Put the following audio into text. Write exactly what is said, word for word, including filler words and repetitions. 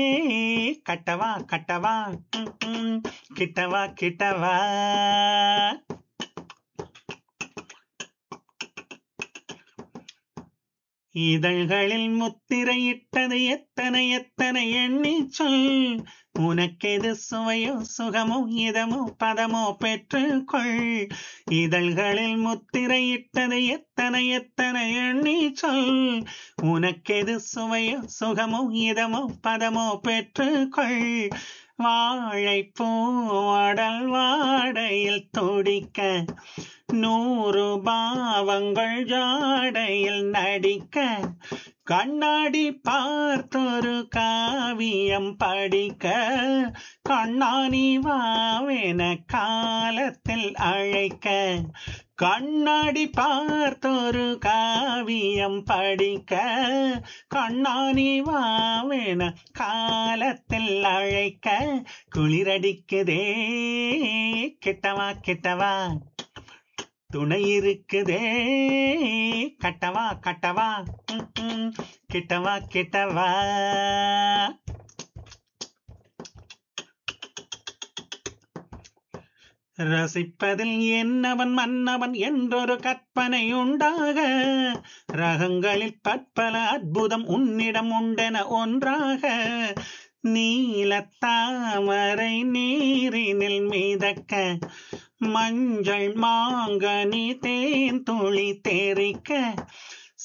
கட்டவா கட்டவா ம், ம். கிட்டவா கிட்டவா. இதழ்களில் முத்திரையிட்டது எத்தனை எத்தனை எண்ணி சொல். உனக்கெது சுவையோ சுகமோ இதமோ பதமோ பெற்றுக்கொள். இதழ்களில் முத்திரையிட்டது எத்தனை எத்தனை எண்ணி சொல். உனக்கெது சுவையோ சுகமோ இதமோ பதமோ பெற்றுக்கொள். வாழைப்பூ அடல் வாடையில் துடிக்க நூறு பாவங்கள் ஜாடையில் நடிக்க கண்ணாடி பார்த்தொரு காவியம் படிக்க கண்ணாணி வாவென காலத்தில் அழைக்க கண்ணாடி பார்த்தொரு காவியம் படிக்க கண்ணாணி வாவென காலத்தில் அழைக்க குளிரடிக்குதே கிட்டவா கிட்டவா துணை இருக்குதே கட்டவா கட்டவா ம், ம். கிட்டவா கிட்டவா. ரசிப்பதில் என்னவன் மன்னவன் என்றொரு கற்பனை உண்டாக ரகங்களில் பற்பல அற்புதம் உன்னிடம் உண்டென ஒன்றாக நீலத்தாமரை நீரினில் மிதக்க மஞ்சள் மாங்கனி தேன் துளி தேரிக்க